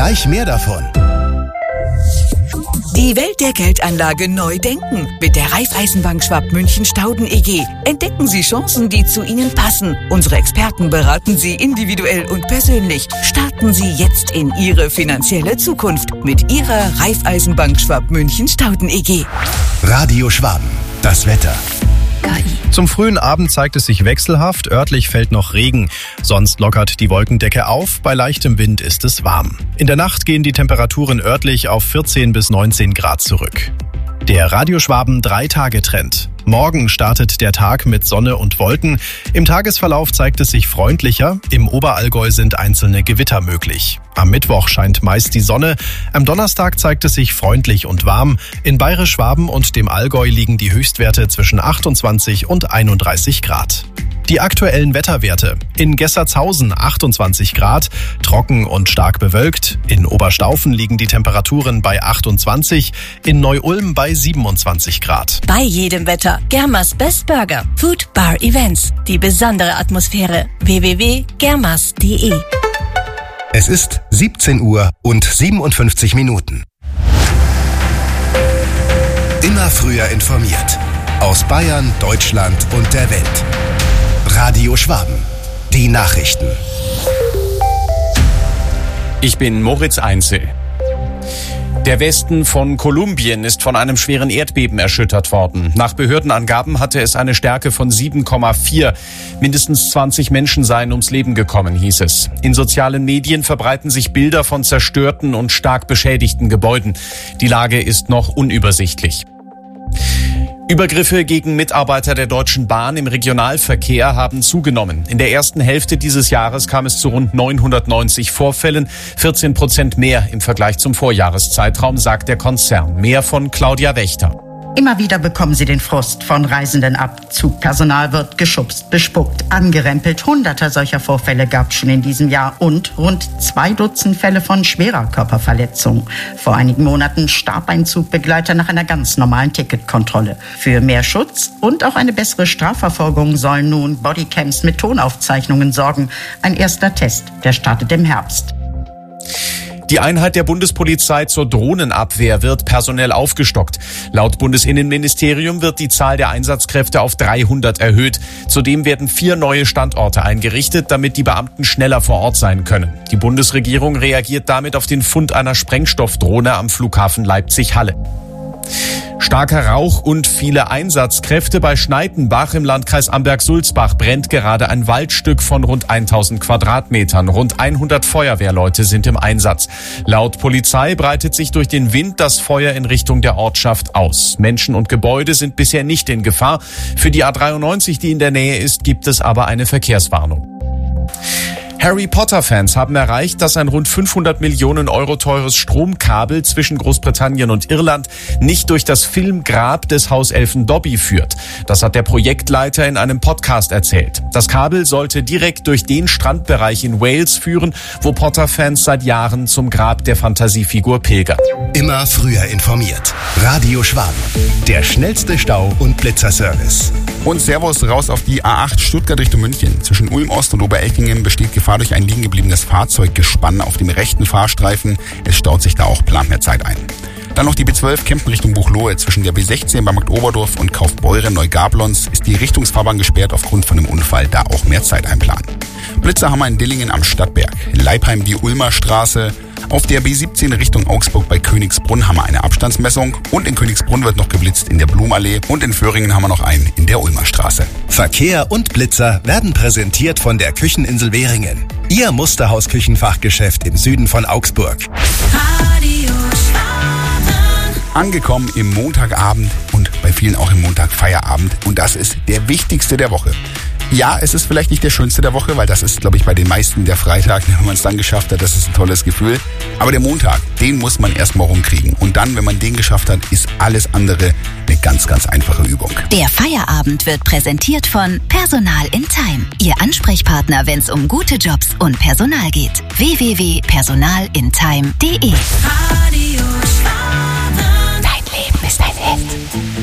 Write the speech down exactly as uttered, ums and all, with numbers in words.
Gleich mehr davon. Die Welt der Geldanlage neu denken. Mit der Raiffeisenbank Schwab-München-Stauden E G. Entdecken Sie Chancen, die zu Ihnen passen. Unsere Experten beraten Sie individuell und persönlich. Starten Sie jetzt in Ihre finanzielle Zukunft mit Ihrer Raiffeisenbank Schwab-München-Stauden E G. Radio Schwaben. Das Wetter. Zum frühen Abend zeigt es sich wechselhaft, örtlich fällt noch Regen. Sonst lockert die Wolkendecke auf, bei leichtem Wind ist es warm. In der Nacht gehen die Temperaturen örtlich auf vierzehn bis neunzehn Grad zurück. Der Radio Schwaben drei-Tage-Trend. Morgen startet der Tag mit Sonne und Wolken. Im Tagesverlauf zeigt es sich freundlicher. Im Oberallgäu sind einzelne Gewitter möglich. Am Mittwoch scheint meist die Sonne. Am Donnerstag zeigt es sich freundlich und warm. In Bayerisch-Schwaben und dem Allgäu liegen die Höchstwerte zwischen achtundzwanzig und einunddreißig Grad. Die aktuellen Wetterwerte. In Gessertshausen achtundzwanzig Grad, trocken und stark bewölkt. In Oberstaufen liegen die Temperaturen bei achtundzwanzig, in Neu-Ulm bei siebenundzwanzig Grad. Bei jedem Wetter Germas Best Burger, Food Bar Events. Die besondere Atmosphäre. w w w punkt germas punkt d e. Es ist siebzehn Uhr und siebenundfünfzig Minuten. Immer früher informiert. Aus Bayern, Deutschland und der Welt. Radio Schwaben. Die Nachrichten. Ich bin Moritz Einzel. Der Westen von Kolumbien ist von einem schweren Erdbeben erschüttert worden. Nach Behördenangaben hatte es eine Stärke von sieben Komma vier. Mindestens zwanzig Menschen seien ums Leben gekommen, hieß es. In sozialen Medien verbreiten sich Bilder von zerstörten und stark beschädigten Gebäuden. Die Lage ist noch unübersichtlich. Übergriffe gegen Mitarbeiter der Deutschen Bahn im Regionalverkehr haben zugenommen. In der ersten Hälfte dieses Jahres kam es zu rund neunhundertneunzig Vorfällen, vierzehn Prozent mehr im Vergleich zum Vorjahreszeitraum, sagt der Konzern. Mehr von Claudia Wächter. Immer wieder bekommen sie den Frust von Reisenden ab. Zugpersonal wird geschubst, bespuckt, angerempelt. Hunderte solcher Vorfälle gab es schon in diesem Jahr und rund zwei Dutzend Fälle von schwerer Körperverletzung. Vor einigen Monaten starb ein Zugbegleiter nach einer ganz normalen Ticketkontrolle. Für mehr Schutz und auch eine bessere Strafverfolgung sollen nun Bodycams mit Tonaufzeichnungen sorgen. Ein erster Test, der startet im Herbst. Die Einheit der Bundespolizei zur Drohnenabwehr wird personell aufgestockt. Laut Bundesinnenministerium wird die Zahl der Einsatzkräfte auf dreihundert erhöht. Zudem werden vier neue Standorte eingerichtet, damit die Beamten schneller vor Ort sein können. Die Bundesregierung reagiert damit auf den Fund einer Sprengstoffdrohne am Flughafen Leipzig-Halle. Starker Rauch und viele Einsatzkräfte. Bei Schneidenbach im Landkreis Amberg-Sulzbach brennt gerade ein Waldstück von rund tausend Quadratmetern. Rund hundert Feuerwehrleute sind im Einsatz. Laut Polizei breitet sich durch den Wind das Feuer in Richtung der Ortschaft aus. Menschen und Gebäude sind bisher nicht in Gefahr. Für die A dreiundneunzig, die in der Nähe ist, gibt es aber eine Verkehrswarnung. Harry Potter-Fans haben erreicht, dass ein rund fünfhundert Millionen Euro teures Stromkabel zwischen Großbritannien und Irland nicht durch das Filmgrab des Hauselfen Dobby führt. Das hat der Projektleiter in einem Podcast erzählt. Das Kabel sollte direkt durch den Strandbereich in Wales führen, wo Potter-Fans seit Jahren zum Grab der Fantasiefigur pilgern. Immer früher informiert. Radio Schwaben. Der schnellste Stau- und Blitzerservice. Und Servus raus auf die A acht Stuttgart Richtung München. Zwischen Ulm Ost und Oberelchingen besteht Gefahr durch ein liegen gebliebenes Fahrzeuggespann auf dem rechten Fahrstreifen. Es staut sich da auch plan mehr Zeit ein. Dann noch die B zwölf Kempten Richtung Buchloe. Zwischen der B sechzehn bei Markt Oberdorf und Kaufbeuren Neugablons ist die Richtungsfahrbahn gesperrt aufgrund von einem Unfall. Da auch mehr Zeit einplanen. Blitzer haben wir in Dillingen am Stadtberg. In Leipheim die Ulmer Straße. Auf der B siebzehn Richtung Augsburg bei Königsbrunn haben wir eine Abstandsmessung. Und in Königsbrunn wird noch geblitzt in der Blumallee. Und in Föhringen haben wir noch einen in der Ulmer Straße. Verkehr und Blitzer werden präsentiert von der Kücheninsel Währingen. Ihr Musterhaus-Küchenfachgeschäft im Süden von Augsburg. Radio Schwaben. Angekommen im Montagabend und bei vielen auch im Montagfeierabend. Und das ist der wichtigste der Woche. Ja, es ist vielleicht nicht der schönste der Woche, weil das ist, glaube ich, bei den meisten der Freitag, wenn man es dann geschafft hat, das ist ein tolles Gefühl. Aber der Montag, den muss man erstmal rumkriegen. Und dann, wenn man den geschafft hat, ist alles andere eine ganz, ganz einfache Übung. Der Feierabend wird präsentiert von Personal in Time. Ihr Ansprechpartner, wenn es um gute Jobs und Personal geht. w w w punkt personal in time punkt d e.